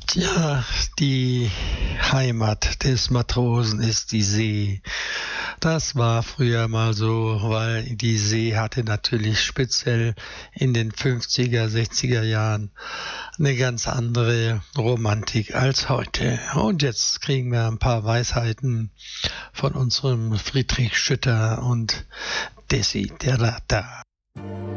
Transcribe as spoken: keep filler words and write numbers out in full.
Tja, die Heimat des Matrosen ist die See. Das war früher mal so, weil die See hatte natürlich speziell in den fünfziger, sechziger Jahren eine ganz andere Romantik als heute. Und jetzt kriegen wir ein paar Weisheiten von unserem Friedrich Schütter und Desiderata.